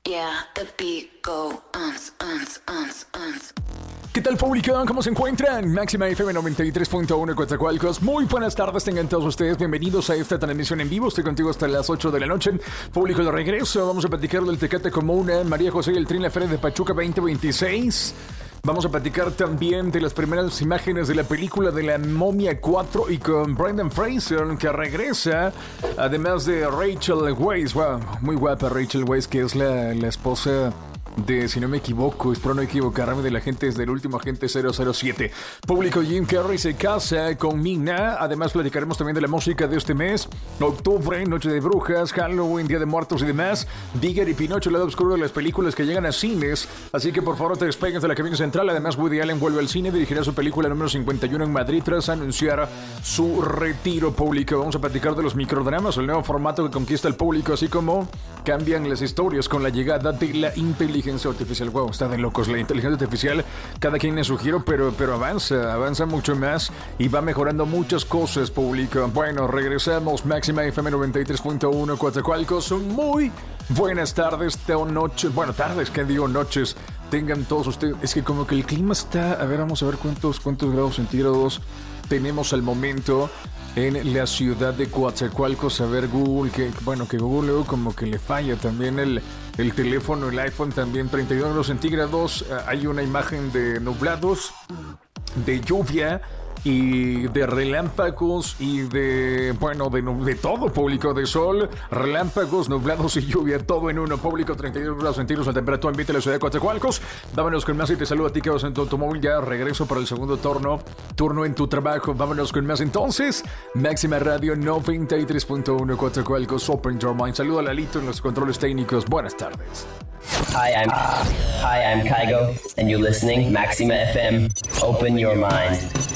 Yeah, the beat go uns. ¿Qué tal, público? ¿Cómo se encuentran? Máxima FM 93.1 Coatzacoalcos. Muy buenas tardes, tengan todos ustedes bienvenidos a esta transmisión en vivo. Estoy contigo hasta las 8 de la noche. Público de regreso, vamos a platicar del Tecate Comuna, María José y el Trin, la Feria de Pachuca 2026. Vamos a platicar también de las primeras imágenes de la película de la Momia 4 y con Brendan Fraser, que regresa, además de Rachel Weisz. Wow, muy guapa Rachel Weisz, que es la esposa de, si no me equivoco, espero no equivocarme, de la gente del último agente 007. Público, Jim Carrey se casa con Mina. Además platicaremos también de la música de este mes: octubre, Noche de Brujas, Halloween, Día de Muertos y demás. Digger y Pinocho, el lado oscuro de las películas que llegan a cines. Así que por favor te despegues de la cabina central. Además, Woody Allen vuelve al cine, dirigirá su película número 51 en Madrid tras anunciar su retiro. Público, vamos a platicar de los microdramas, el nuevo formato que conquista el público, así como cambian las historias con la llegada de la inteligencia artificial. Wow, está de locos la inteligencia artificial. Cada quien es su giro, pero avanza mucho más y va mejorando muchas cosas, público. Bueno, regresamos. Máxima FM 93.1 Coatzacoalcos. Muy buenas tardes o noches. Bueno, tardes, que digo noches. Tengan todos ustedes. Es que como que el clima está. A ver, vamos a ver cuántos grados centígrados tenemos al momento en la ciudad de Coatzacoalcos. A ver, Google, que Google luego como que le falla también el teléfono, el iPhone también. 32 grados centígrados. Hay una imagen de nublados, de lluvia y de relámpagos y de todo, público, de sol, relámpagos, nublados y lluvia, todo en uno, público. 32 grados centígrados la temperatura ambiente de la ciudad de Coatzacoalcos. Vámonos con más y te saludo a ti que vas en tu automóvil. Ya regreso para el segundo turno en tu trabajo. Vámonos con más entonces. Máxima Radio 93.1 Coatzacoalcos, Open Your Mind. Saludo a Lalito en los controles técnicos. Buenas tardes. Hi, I'm Kygo, and you're listening Maxima FM. Open your mind.